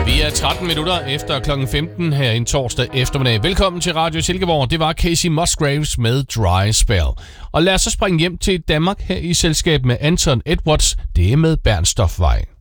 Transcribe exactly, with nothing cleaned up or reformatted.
Vi er tretten minutter efter klokken femten her en torsdag eftermiddag. Velkommen til Radio Silkeborg. Det var Casey Musgraves med Dry Spell. Og lad os så springe hjem til Danmark her i selskab med Anton Edwards. Det er med Bernstorffsvej.